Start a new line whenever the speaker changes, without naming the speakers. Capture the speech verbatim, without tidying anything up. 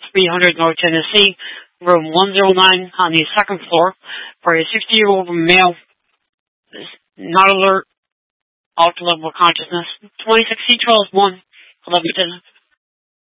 three hundred North Tennessee, room one oh nine on the second floor, for a sixty-year-old male not alert, altered level of consciousness. twenty-six C twelve one, eleven ten.